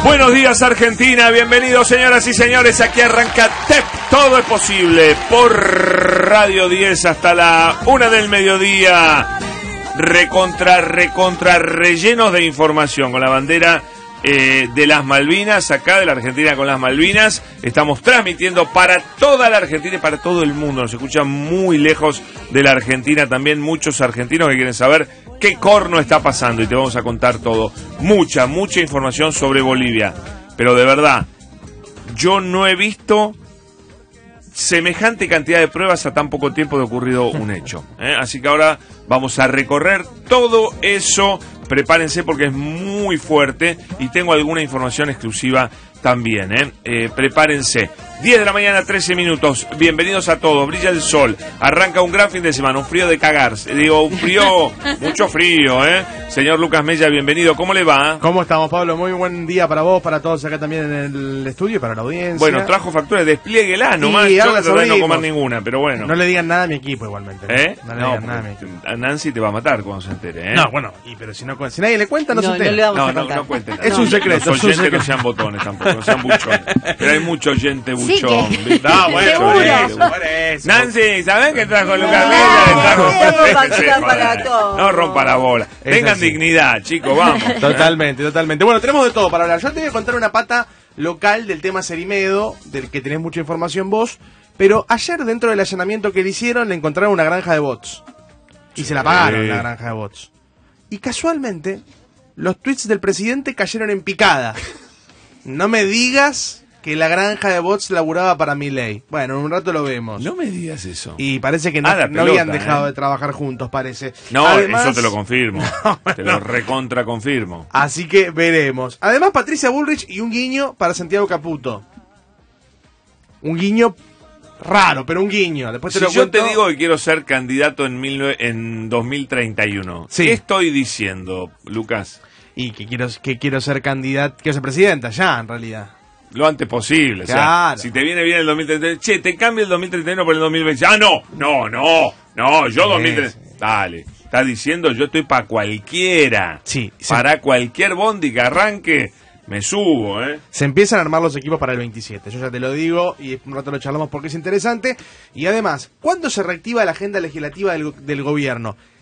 Buenos días, Argentina, bienvenidos señoras y señores, aquí arranca TEP, todo es posible, por Radio 10 hasta la 1 del mediodía, recontra, rellenos de información, con la bandera de las Malvinas, acá de la Argentina con las Malvinas, estamos transmitiendo para toda la Argentina y para todo el mundo, nos escuchan muy lejos de la Argentina también, muchos argentinos que quieren saber qué corno está pasando y te vamos a contar todo, mucha información sobre Bolivia, pero de verdad, yo no he visto semejante cantidad de pruebas a tan poco tiempo de ocurrido un hecho, así que ahora vamos a recorrer todo eso. Prepárense porque es muy fuerte y tengo alguna información exclusiva también, prepárense. 10 de la mañana, 13 minutos. Bienvenidos a todos. Brilla el sol. Arranca un gran fin de semana. Un frío de cagarse. Digo, un frío, mucho frío, Señor Lucas Mella, bienvenido. ¿Cómo le va? ¿Cómo estamos, Pablo? Muy buen día para vos, para todos acá también en el estudio y para la audiencia. Bueno, trajo facturas. Desplieguela nomás. Yo no traté de no comer ninguna, pero bueno. No le digan nada a mi equipo igualmente. No le digan nada a mi equipo. A Nancy te va a matar cuando se entere, No, bueno, pero si nadie le cuenta, no se entera. No le vamos a contar. No cuenten. Es un secreto. Los oyentes no sean botones tampoco, no sean buchones. Pero hay mucho oyente buchón. Sí, No, bueno, Nancy, ¿sabés que trajo Lucas Mella? No rompa la bola. Tengan dignidad, chicos, vamos. Totalmente. Bueno, tenemos de todo para hablar. Yo te voy a contar una pata local del tema Cerimedo, del que tenés mucha información vos, pero ayer dentro del allanamiento que le hicieron le encontraron una granja de bots. Y se la pagaron la granja de bots. Y casualmente, los tweets del presidente cayeron en picada. No me digas que la granja de bots laburaba para Milei. Bueno, en un rato lo vemos. No me digas eso. Y parece que no habían dejado de trabajar juntos, parece. No, además, eso te lo confirmo. Te lo recontra confirmo. Así que veremos. Además, Patricia Bullrich y un guiño para Santiago Caputo. Un guiño raro, pero un guiño. Después si te lo cuento. Yo te digo que quiero ser candidato en 2031. Sí. ¿Qué estoy diciendo, Lucas? Y que quiero ser candidato, quiero ser presidenta ya, en realidad. Lo antes posible, claro. O sea, si te viene bien el 2031, che, te cambio el 2031 por el 2020. Ah, no, yo 2030. Dale, estás diciendo yo estoy para cualquiera. Sí. Para cualquier bondi que arranque, me subo, Se empiezan a armar los equipos para el 27, yo ya te lo digo, y un rato lo charlamos porque es interesante. Y además, ¿cuándo se reactiva la agenda legislativa del gobierno?